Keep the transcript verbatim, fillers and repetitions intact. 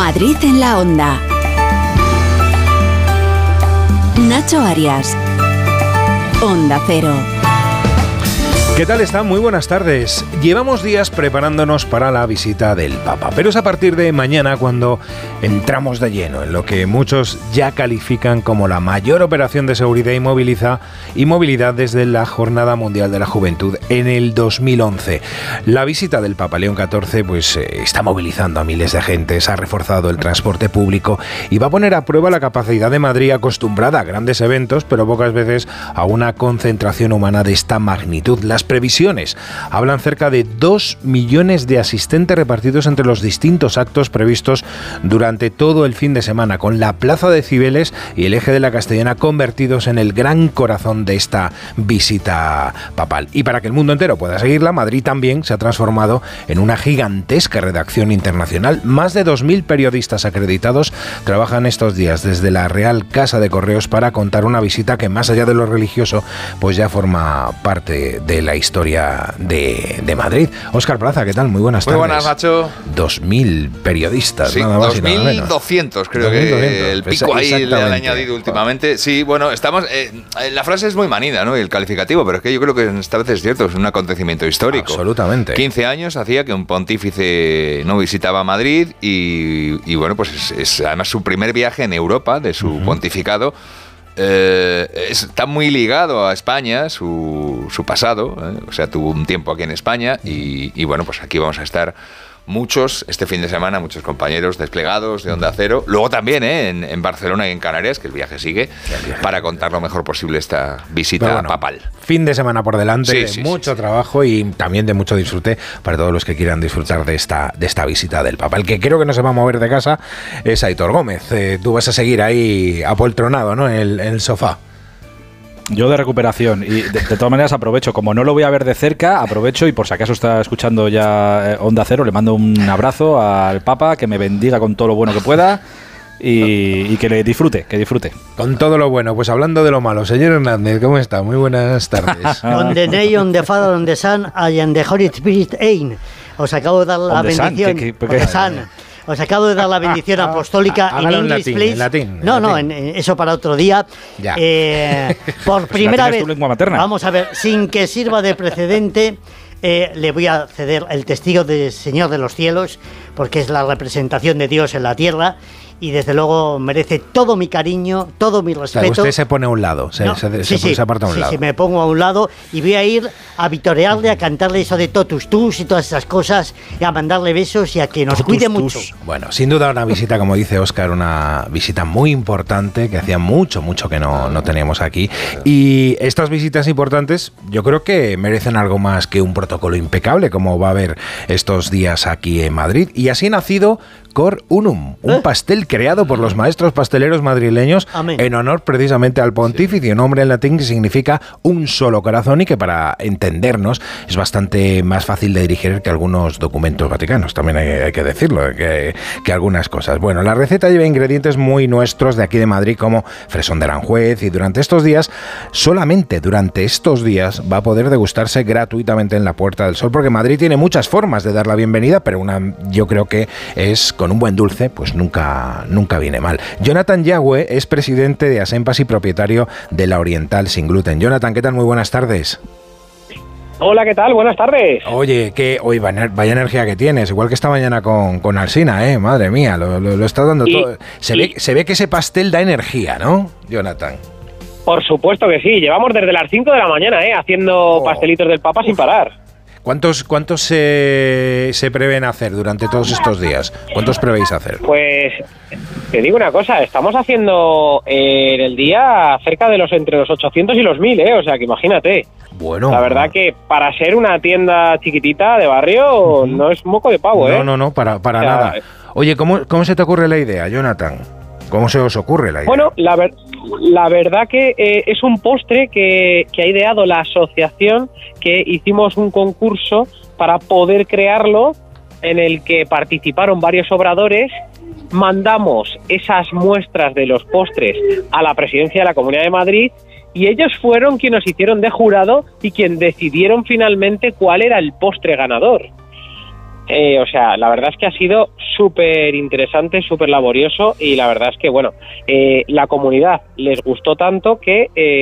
Madrid en la Onda. Nacho Arias. Onda Cero. ¿Qué tal están? Muy buenas tardes. Llevamos días preparándonos para la visita del Papa, pero es a partir de mañana cuando entramos de lleno en lo que muchos ya califican como la mayor operación de seguridad y, moviliza, y movilidad desde la Jornada Mundial de la Juventud en el dos mil once. La visita del Papa León catorce pues, eh, está movilizando a miles de gentes, ha reforzado el transporte público y va a poner a prueba la capacidad de Madrid, acostumbrada a grandes eventos, pero pocas veces a una concentración humana de esta magnitud. Las previsiones hablan cerca de dos millones de asistentes repartidos entre los distintos actos previstos durante todo el fin de semana, con la Plaza de Cibeles y el Eje de la Castellana convertidos en el gran corazón de esta visita papal. Y para que el mundo entero pueda seguirla, Madrid también se ha transformado en una gigantesca redacción internacional. Más de dos mil periodistas acreditados trabajan estos días desde la Real Casa de Correos para contar una visita que, más allá de lo religioso, pues ya forma parte de la historia de, de Madrid. Óscar Plaza, ¿qué tal? Muy buenas tardes. Muy buenas, Nacho. Dos mil periodistas, sí, nada más y nada menos. dos mil doscientos, creo dos mil doscientos, que el pico ahí le han añadido últimamente. Sí, bueno, estamos... Eh, la frase es muy manida, ¿no? Y el calificativo, pero es que yo creo que esta vez es cierto, es un acontecimiento histórico. Absolutamente. quince años hacía que un pontífice no visitaba Madrid y, y bueno, pues es, es además su primer viaje en Europa de su uh-huh. pontificado. Eh, está muy ligado a España, su, su pasado, ¿eh? O sea, tuvo un tiempo aquí en España y, y bueno, pues aquí vamos a estar muchos este fin de semana, muchos compañeros desplegados de Onda Cero, luego también ¿eh? en, en Barcelona y en Canarias, que el viaje sigue, el viaje. para contar lo mejor posible esta visita bueno, papal. Fin de semana por delante, sí, de sí, mucho sí, trabajo sí. y también de mucho disfrute para todos los que quieran disfrutar de esta, de esta visita del Papa. El que creo que no se va a mover de casa es Aitor Gómez. Eh, tú vas a seguir ahí apoltronado, ¿no? en el, en el sofá. Yo de recuperación y de, de todas maneras aprovecho, como no lo voy a ver de cerca, aprovecho y por si acaso está escuchando ya Onda Cero, le mando un abrazo al Papa, que me bendiga con todo lo bueno que pueda y, y que le disfrute, que disfrute. Con todo lo bueno, pues hablando de lo malo, señor Hernández, ¿cómo está? Muy buenas tardes. On the day, on the Father, on the Son, I am the Holy Spirit, ain. Os acabo de dar la bendición. ¿Qué, qué, qué? Os acabo de dar la bendición apostólica en Hágalo English, en latín, please. En latín, no, en no, latín. En, en eso para otro día. Ya. Eh, por primera vez, es tu lengua materna. Vamos a ver, sin que sirva de precedente, eh, le voy a ceder el testigo del Señor de los Cielos, porque es la representación de Dios en la tierra. Y desde luego merece todo mi cariño, todo mi respeto. Claro, usted se pone a un lado, se, no, se, sí, se, sí, se aparta a un sí, lado. Sí, me pongo a un lado y voy a ir a vitorearle, a cantarle eso de totus tus y todas esas cosas, y a mandarle besos y a que nos totus, cuide tus. mucho. Bueno, sin duda una visita, como dice Óscar, una visita muy importante que hacía mucho, mucho que no, no teníamos aquí. Y estas visitas importantes yo creo que merecen algo más que un protocolo impecable, como va a haber estos días aquí en Madrid. Y así ha nacido Cor Unum, un ¿Eh? pastel creado por los maestros pasteleros madrileños. Amén. En honor precisamente al pontífice, un nombre en latín que significa un solo corazón y que, para entendernos, es bastante más fácil de dirigir que algunos documentos vaticanos, también hay, hay que decirlo, que, que algunas cosas. Bueno, la receta lleva ingredientes muy nuestros de aquí de Madrid, como fresón de Aranjuez, y durante estos días, solamente durante estos días, va a poder degustarse gratuitamente en la Puerta del Sol, porque Madrid tiene muchas formas de dar la bienvenida, pero una yo creo que es con un buen dulce, pues nunca, nunca viene mal. Jonathan Yagüe es presidente de Asempas y propietario de La Oriental Sin Gluten. Jonathan, ¿qué tal? Muy buenas tardes. Hola, ¿qué tal? Buenas tardes. Oye, que hoy vaya, vaya energía que tienes, igual que esta mañana con, con Alsina, ¿eh? Madre mía, lo, lo, lo está dando y, todo. Se, y, ve, se ve que ese pastel da energía, ¿no, Jonathan? Por supuesto que sí, llevamos desde las cinco de la mañana, ¿eh? Haciendo oh. pastelitos del Papa Uf. sin parar. ¿Cuántos, cuántos se, se prevén hacer durante todos estos días? ¿Cuántos prevéis hacer? Pues te digo una cosa, estamos haciendo eh, en el día cerca de los entre los ochocientos y los mil, ¿eh? O sea que imagínate. Bueno. La verdad que para ser una tienda chiquitita de barrio uh-huh. no es moco de pavo, ¿eh? No, no, no, para, para o sea, nada. Oye, ¿cómo, ¿cómo se te ocurre la idea, Jonathan? ¿Cómo se os ocurre la idea? Bueno, la, ver, la verdad que eh, es un postre que, que ha ideado la asociación, que hicimos un concurso para poder crearlo, en el que participaron varios obradores. Mandamos esas muestras de los postres a la presidencia de la Comunidad de Madrid y ellos fueron quienes nos hicieron de jurado y quien decidieron finalmente cuál era el postre ganador. Eh, o sea, la verdad es que ha sido súper interesante, súper laborioso y la verdad es que, bueno, eh, la comunidad les gustó tanto que... Eh,